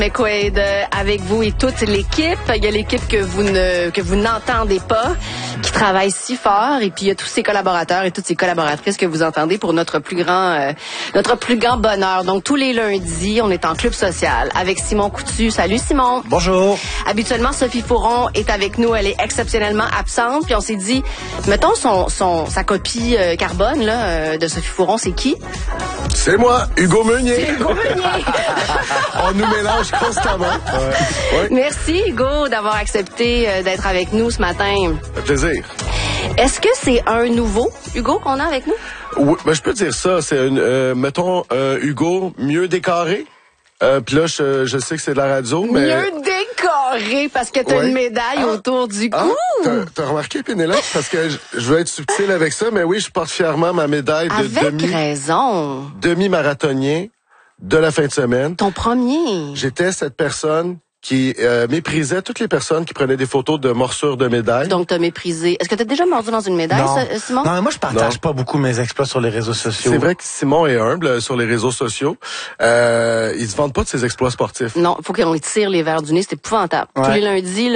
McQuaid avec vous et toute l'équipe. Il y a l'équipe que vous n'entendez pas, qui travaille si fort, et puis il y a tous ses collaborateurs et toutes ses collaboratrices que vous entendez pour notre plus grand bonheur. Donc tous les lundis, on est en club social avec Simon Coutu. Salut Simon. Bonjour. Habituellement, Sophie Fouron est avec nous. Elle est exceptionnellement absente. Puis on s'est dit, mettons sa copie carbone là de Sophie Fouron, c'est qui? C'est moi, Hugo Meunier. C'est Hugo Meunier. On nous mélange constamment. Ouais. Merci Hugo d'avoir accepté d'être avec nous ce matin. Ça fait plaisir. Est-ce que c'est un nouveau Hugo qu'on a avec nous? Oui, ben je peux dire ça. C'est mettons Hugo mieux décoré. Puis là, je sais que c'est de la radio, mais mieux décoré parce que t'as une médaille autour du cou. T'as remarqué, Pénélope? Parce que je veux être subtil avec ça, mais oui, je porte fièrement ma médaille de raison. demi-marathonien de la fin de semaine. Ton premier. J'étais cette personne qui méprisait toutes les personnes qui prenaient des photos de morsures de médailles. Donc, t'as méprisé. Est-ce que t'as déjà mordu dans une médaille, Simon? Non, moi, je partage pas beaucoup mes exploits sur les réseaux sociaux. C'est vrai que Simon est humble sur les réseaux sociaux. Il se vante pas de ses exploits sportifs. Non, faut qu'on lui tire les verres du nez. C'est épouvantable. Ouais. Tous les lundis,